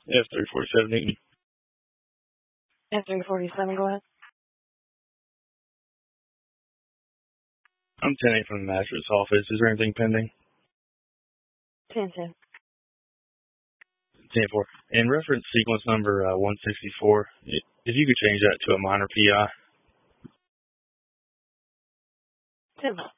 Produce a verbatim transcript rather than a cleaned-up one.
F three forty-seven Newton. F three forty-seven, go ahead. I'm ten eight from the magistrate's office. Is there anything pending? ten ten. ten four. In reference sequence number uh, one sixty-four, if you could change that to a minor P I. ten.